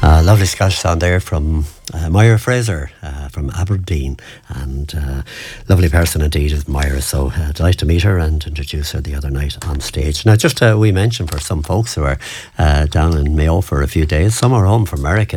Lovely Scottish sound there from Myra Fraser from Aberdeen, and lovely person indeed is Myra. So delighted to meet her and introduce her the other night on stage. Now, just we mentioned for some folks who are down in Mayo for a few days, some are home from America.